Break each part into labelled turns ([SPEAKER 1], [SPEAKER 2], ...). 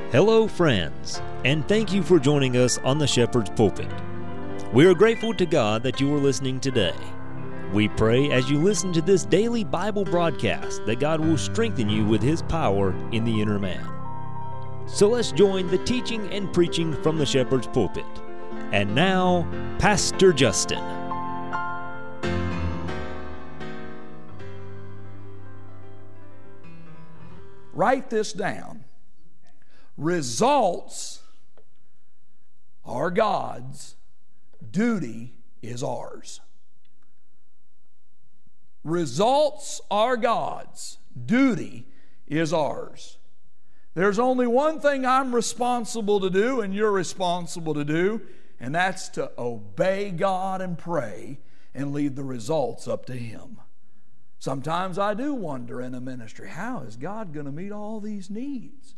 [SPEAKER 1] Hello, friends, and thank you for joining us on the Shepherd's Pulpit. We are grateful to God that you are listening today. We pray as you listen to this daily Bible broadcast that God will strengthen you with His power in the inner man. So let's join the teaching and preaching from the Shepherd's Pulpit. And now, Pastor Justin.
[SPEAKER 2] Write this down. Results are God's, duty is ours. Results are God's, duty is ours. There's only one thing I'm responsible to do and you're responsible to do, and that's to obey God and pray and leave the results up to Him. Sometimes I do wonder in a ministry, how is God going to meet all these needs?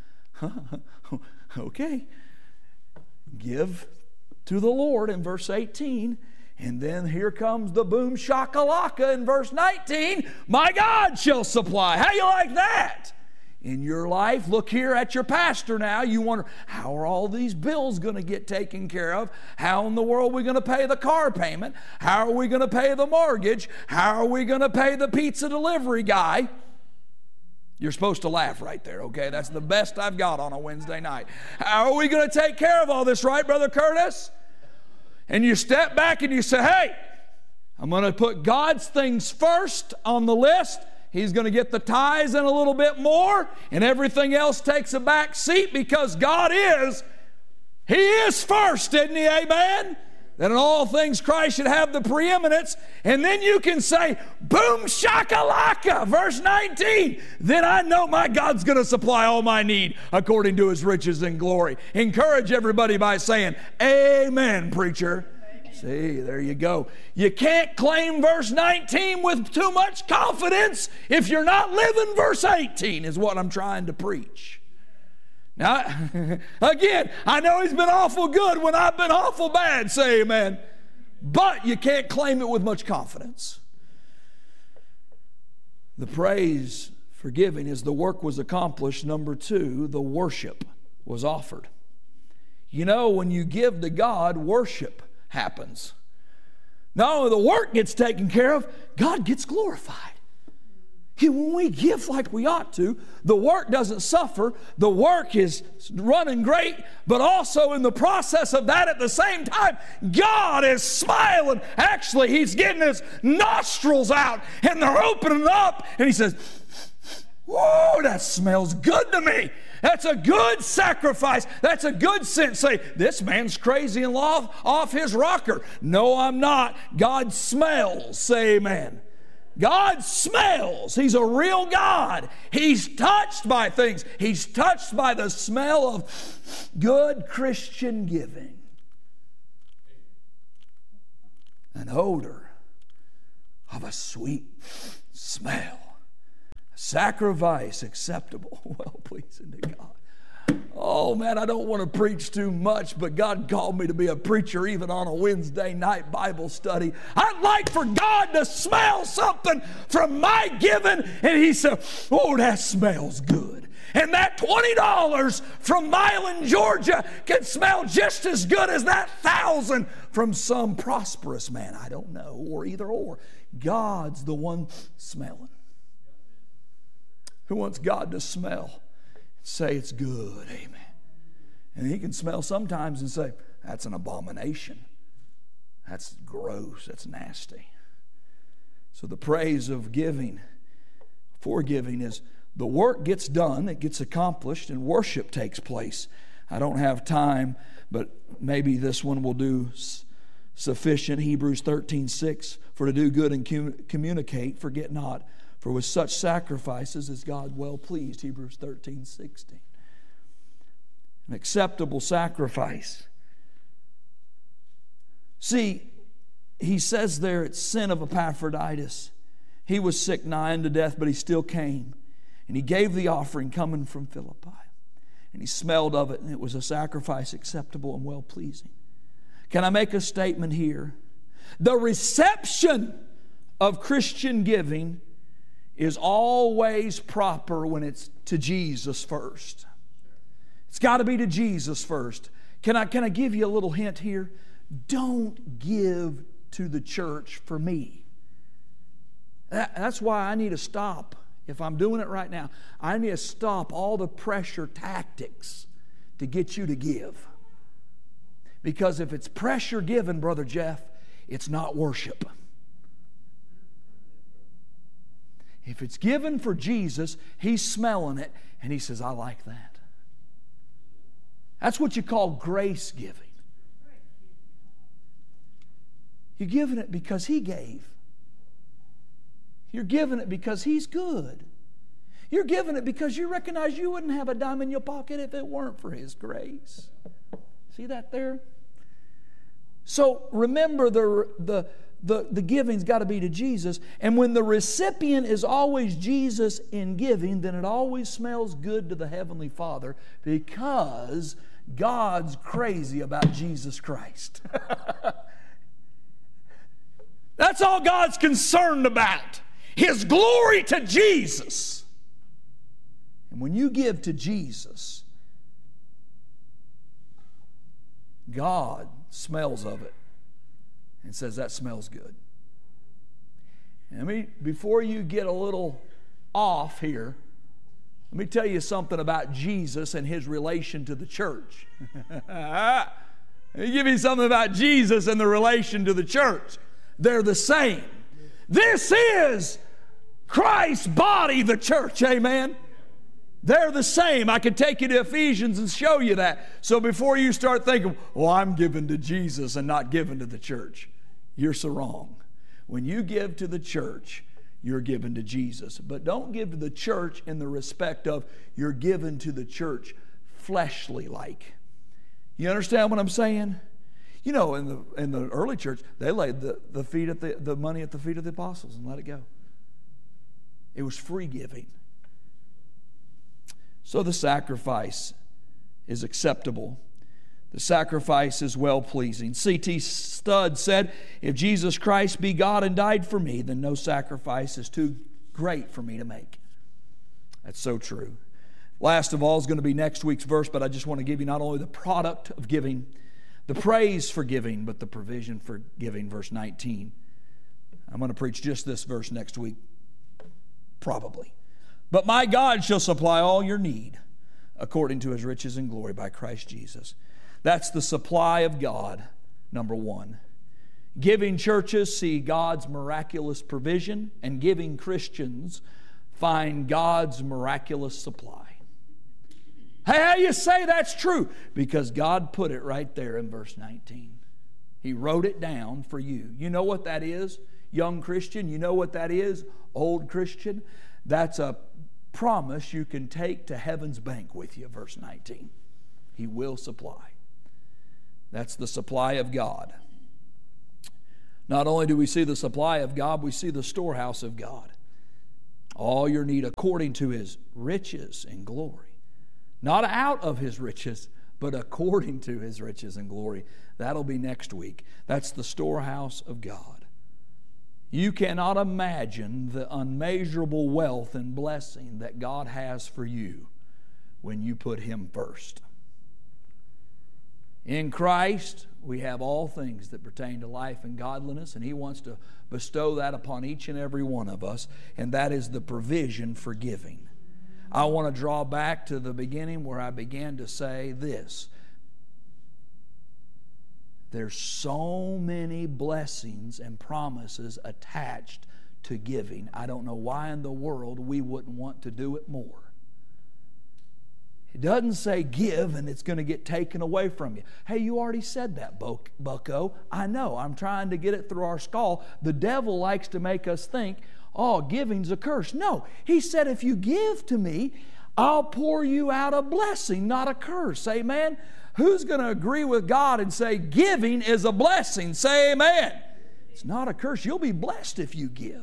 [SPEAKER 2] Okay. Give to the Lord in verse 18, and then here comes the boom shakalaka in verse 19. My God shall supply. How you like that? In your life, look here at your pastor now. You wonder, how are all these bills going to get taken care of? How in the world are we going to pay the car payment? How are we going to pay the mortgage? How are we going to pay the pizza delivery guy? You're supposed to laugh right there, okay? That's the best I've got on a Wednesday night. How are we going to take care of all this, right, Brother Curtis? And you step back and you say, hey, I'm going to put God's things first on the list. He's going to get the tithes in a little bit more, and everything else takes a back seat because God He is first, isn't He? Amen? That in all things Christ should have the preeminence. And then you can say, boom shakalaka, verse 19. Then I know my God's going to supply all my need according to His riches and glory. Encourage everybody by saying, amen, preacher. See, there you go. You can't claim verse 19 with too much confidence if you're not living verse 18, is what I'm trying to preach. Now, again, I know He's been awful good when I've been awful bad, say amen. But you can't claim it with much confidence. The praise for giving is the work was accomplished. Number two, the worship was offered. You know, when you give to God, worship happens. Not only the work gets taken care of, God gets glorified. When we give like we ought to, the work doesn't suffer. The work is running great, but also in the process of that at the same time, God is smiling. Actually, He's getting His nostrils out, and they're opening up, and He says, whoa, that smells good to me. That's a good sacrifice. That's a good sin. Say, this man's crazy and off his rocker. No, I'm not. God smells. Say amen. God smells. He's a real God. He's touched by things. He's touched by the smell of good Christian giving. An odor of a sweet smell. A sacrifice acceptable, well-pleasing to God. Oh man, I don't want to preach too much, but God called me to be a preacher even on a Wednesday night Bible study. I'd like for God to smell something from my giving, and He said, oh, that smells good. And that $20 from Milan, Georgia can smell just as good as that $1,000 from some prosperous man. I don't know, or either or. God's the one smelling. Who wants God to smell? Say it's good, amen. And He can smell sometimes and say, that's an abomination. That's gross, that's nasty. So the praise of giving, for giving, is the work gets done, it gets accomplished, and worship takes place. I don't have time, but maybe this one will do sufficient. Hebrews 13:6, for to do good and communicate, forget not. For with such sacrifices is God well pleased. Hebrews 13:16. An acceptable sacrifice. See, he says there it's sin of Epaphroditus. He was sick nigh unto death, but he still came. And he gave the offering coming from Philippi. And he smelled of it, and it was a sacrifice acceptable and well pleasing. Can I make a statement here? The reception of Christian giving is always proper when it's to Jesus first. It's got to be to Jesus first. Can I give you a little hint here? Don't give to the church for me. That's why I need to stop. If I'm doing it right now, I need to stop all the pressure tactics to get you to give. Because if it's pressure given, Brother Jeff, it's not worship. If it's given for Jesus, He's smelling it and He says, I like that. That's what you call grace giving. You're giving it because He gave. You're giving it because He's good. You're giving it because you recognize you wouldn't have a dime in your pocket if it weren't for His grace. See that there? So remember, the giving's got to be to Jesus. And when the recipient is always Jesus in giving, then it always smells good to the Heavenly Father, because God's crazy about Jesus Christ. That's all God's concerned about. His glory to Jesus. And when you give to Jesus, God smells of it and says, that smells good. And before you get a little off here, let me tell you something about Jesus and His relation to the church. Let me give you something about Jesus and the relation to the church. They're the same. This is Christ's body, the church. Amen. They're the same. I could take you to Ephesians and show you that. So before you start thinking, well, I'm giving to Jesus and not giving to the church, you're so wrong. When you give to the church, you're given to Jesus. But don't give to the church in the respect of you're given to the church fleshly like. You understand what I'm saying? You know, in the early church, they laid the feet at the money at the feet of the apostles and let it go. It was free giving. So the sacrifice is acceptable. The sacrifice is well-pleasing. C.T. Studd said, if Jesus Christ be God and died for me, then no sacrifice is too great for me to make. That's so true. Last of all is going to be next week's verse, but I just want to give you not only the product of giving, the praise for giving, but the provision for giving, verse 19. I'm going to preach just this verse next week, probably. But my God shall supply all your need according to His riches and glory by Christ Jesus. That's the supply of God, number one. Giving churches see God's miraculous provision, and giving Christians find God's miraculous supply. Hey, how you say that's true? Because God put it right there in verse 19. He wrote it down for you. You know what that is, young Christian? You know what that is, old Christian? That's a promise you can take to heaven's bank with you, verse 19. He will supply. That's the supply of God. Not only do we see the supply of God, we see the storehouse of God. All your need according to His riches and glory. Not out of His riches, but according to His riches and glory. That'll be next week. That's the storehouse of God. You cannot imagine the unmeasurable wealth and blessing that God has for you when you put Him first. In Christ, we have all things that pertain to life and godliness, and He wants to bestow that upon each and every one of us, and that is the provision for giving. I want to draw back to the beginning where I began to say this. There's so many blessings and promises attached to giving. I don't know why in the world we wouldn't want to do it more. It doesn't say give and it's going to get taken away from you. Hey, you already said that, bucko. I know. I'm trying to get it through our skull. The devil likes to make us think, oh, giving's a curse. No, he said, if you give to me, I'll pour you out a blessing, not a curse. Amen? Who's going to agree with God and say giving is a blessing? Say amen. It's not a curse. You'll be blessed if you give.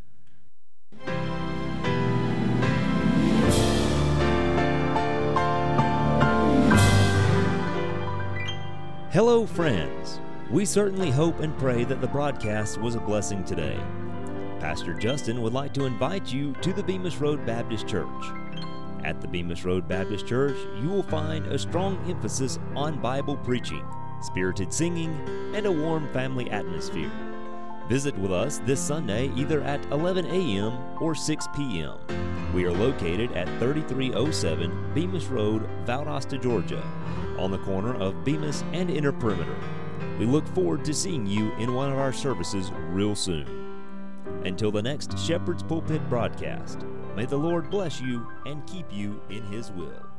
[SPEAKER 1] Hello, friends. We certainly hope and pray that the broadcast was a blessing today. Pastor Justin would like to invite you to the Bemis Road Baptist Church. At the Bemis Road Baptist Church, you will find a strong emphasis on Bible preaching, spirited singing, and a warm family atmosphere. Visit with us this Sunday either at 11 a.m. or 6 p.m. We are located at 3307 Bemis Road, Valdosta, Georgia, on the corner of Bemis and Inner Perimeter. We look forward to seeing you in one of our services real soon. Until the next Shepherd's Pulpit broadcast, may the Lord bless you and keep you in His will.